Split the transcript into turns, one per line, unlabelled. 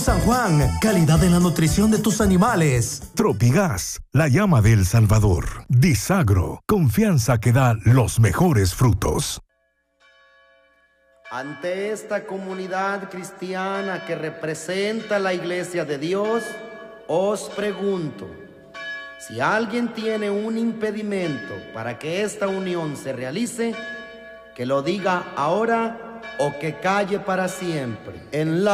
San Juan, calidad en la nutrición de tus animales.
Tropigas, la llama de El Salvador. Disagro, confianza que da los mejores frutos.
Ante esta comunidad cristiana que representa la Iglesia de Dios, os pregunto, si alguien tiene un impedimento para que esta unión se realice, que lo diga ahora o que calle para siempre. En la